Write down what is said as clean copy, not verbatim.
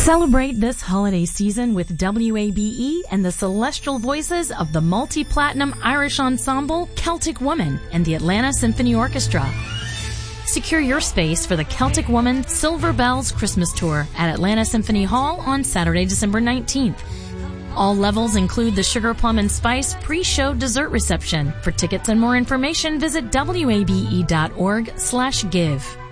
Celebrate this holiday season with WABE and the celestial voices of the multi-platinum Irish ensemble Celtic Woman and the Atlanta Symphony Orchestra. Secure your space for the Celtic Woman Silver Bells Christmas Tour at Atlanta Symphony Hall on Saturday, December 19th. All levels include the Sugar Plum and Spice pre-show dessert reception. For tickets and more information, visit wabe.org/give.